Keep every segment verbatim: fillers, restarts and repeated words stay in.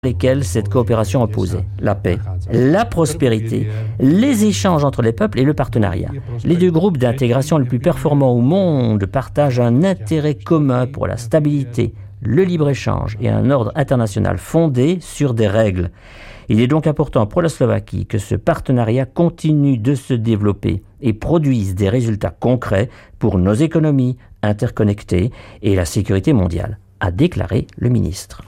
lesquels cette coopération reposait. La paix, la prospérité, les échanges entre les peuples et le partenariat. Les deux groupes d'intégration les plus performants au monde partagent un intérêt commun pour la stabilité, le libre-échange et un ordre international fondé sur des règles. Il est donc important pour la Slovaquie que ce partenariat continue de se développer et produise des résultats concrets pour nos économies interconnectées et la sécurité mondiale, a déclaré le ministre.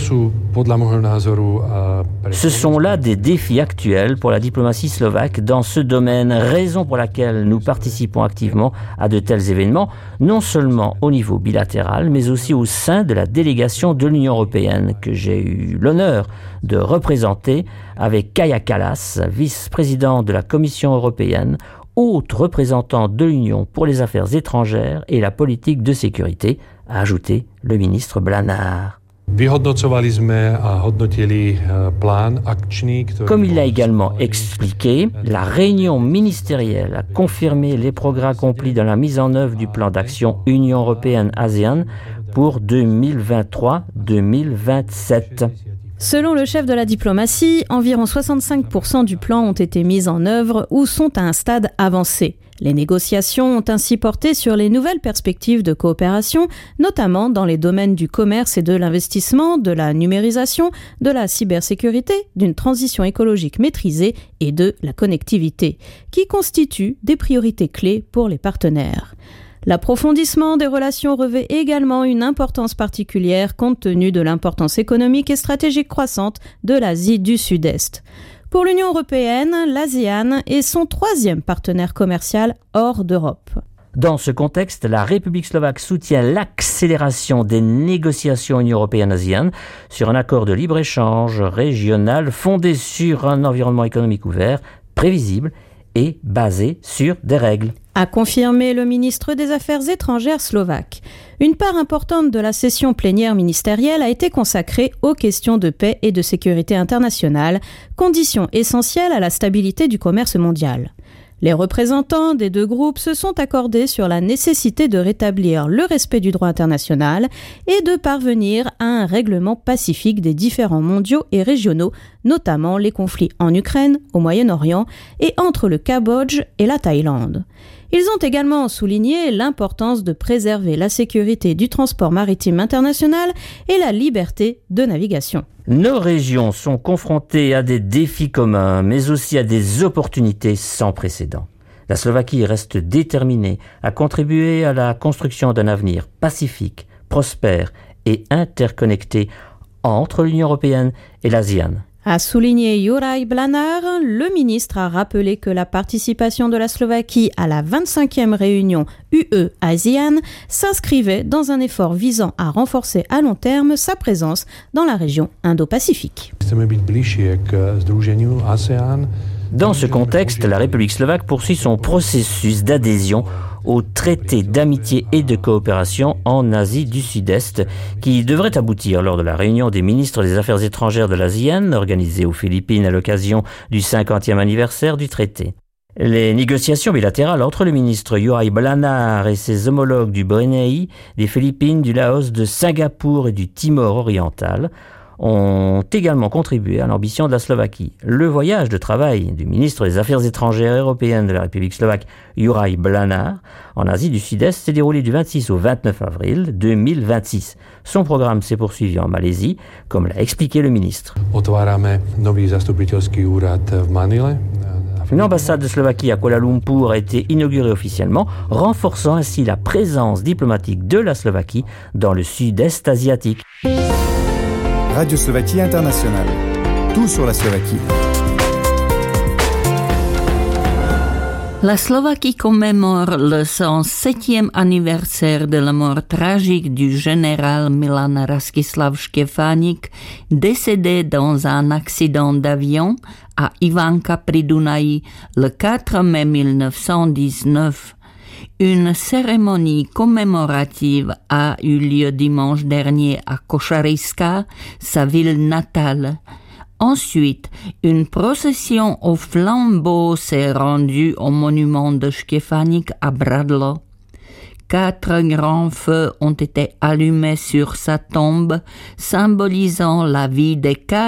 Ce sont là des défis actuels pour la diplomatie slovaque dans ce domaine, raison pour laquelle nous participons activement à de tels événements, non seulement au niveau bilatéral, mais aussi au sein de la délégation de l'Union européenne que j'ai eu l'honneur de représenter avec Kaja Kallas, vice-président de la Commission européenne, haute représentante de l'Union pour les affaires étrangères et la politique de sécurité, a ajouté le ministre Blanár. Comme il l'a également expliqué, la réunion ministérielle a confirmé les progrès accomplis dans la mise en œuvre du plan d'action Union européenne-ASEAN pour deux mille vingt-trois à deux mille vingt-sept. Selon le chef de la diplomatie, environ soixante-cinq pour cent du plan ont été mis en œuvre ou sont à un stade avancé. Les négociations ont ainsi porté sur les nouvelles perspectives de coopération, notamment dans les domaines du commerce et de l'investissement, de la numérisation, de la cybersécurité, d'une transition écologique maîtrisée et de la connectivité, qui constituent des priorités clés pour les partenaires. L'approfondissement des relations revêt également une importance particulière compte tenu de l'importance économique et stratégique croissante de l'Asie du Sud-Est. Pour l'Union européenne, l'ASEAN est son troisième partenaire commercial hors d'Europe. Dans ce contexte, la République slovaque soutient l'accélération des négociations Union européenne-ASEAN sur un accord de libre-échange régional fondé sur un environnement économique ouvert, prévisible et basé sur des règles. A confirmé le ministre des Affaires étrangères slovaque. Une part importante de la session plénière ministérielle a été consacrée aux questions de paix et de sécurité internationale, conditions essentielles à la stabilité du commerce mondial. Les représentants des deux groupes se sont accordés sur la nécessité de rétablir le respect du droit international et de parvenir à un règlement pacifique des différends mondiaux et régionaux, notamment les conflits en Ukraine, au Moyen-Orient et entre le Cambodge et la Thaïlande. Ils ont également souligné l'importance de préserver la sécurité du transport maritime international et la liberté de navigation. Nos régions sont confrontées à des défis communs, mais aussi à des opportunités sans précédent. La Slovaquie reste déterminée à contribuer à la construction d'un avenir pacifique, prospère et interconnecté entre l'Union européenne et l'ASEAN. A souligné Juraj Blanár, le ministre a rappelé que la participation de la Slovaquie à la vingt-cinquième réunion U E-ASEAN s'inscrivait dans un effort visant à renforcer à long terme sa présence dans la région Indo-Pacifique. Dans ce contexte, la République slovaque poursuit son processus d'adhésion au traité d'amitié et de coopération en Asie du Sud-Est, qui devrait aboutir lors de la réunion des ministres des Affaires étrangères de l'ASEAN, organisée aux Philippines à l'occasion du cinquantième anniversaire du traité. Les négociations bilatérales entre le ministre Juraj Blanár et ses homologues du Brunei, des Philippines, du Laos, de Singapour et du Timor oriental ont également contribué à l'ambition de la Slovaquie. Le voyage de travail du ministre des Affaires étrangères européennes de la République slovaque, Juraj Blanár, en Asie du Sud-Est s'est déroulé du vingt-six au vingt-neuf avril deux mille vingt-six. Son programme s'est poursuivi en Malaisie, comme l'a expliqué le ministre. Une ambassade de Slovaquie à Kuala Lumpur a été inaugurée officiellement, renforçant ainsi la présence diplomatique de la Slovaquie dans le Sud-Est asiatique. Radio Slovaquie Internationale. Tout sur la Slovaquie. La Slovaquie commémore le cent septième anniversaire de la mort tragique du général Milan Rastislav Štefánik, décédé dans un accident d'avion à Ivanka pri Dunaji le quatre mai mille neuf cent dix-neuf. Une cérémonie commémorative a eu lieu dimanche dernier à Košariska, sa ville natale. Ensuite, une procession aux flambeaux s'est rendue au monument de Štefánik à Bradlo. Quatre grands feux ont été allumés sur sa tombe, symbolisant la vie des quatre